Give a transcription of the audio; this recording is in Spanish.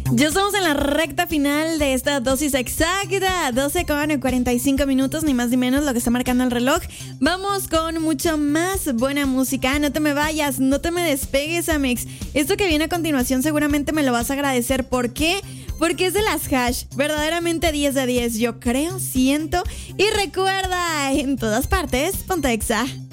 Ya estamos en la recta final de esta dosis exacta, 12:45 ni más ni menos lo que está marcando el reloj. Vamos con mucho más buena música. No te me vayas, no te me despegues, Amex. Esto que viene a continuación seguramente me lo vas a agradecer. ¿Por qué? Porque es de las Hash, verdaderamente 10 de 10, yo creo, siento. Y recuerda, en todas partes, ponte Exa.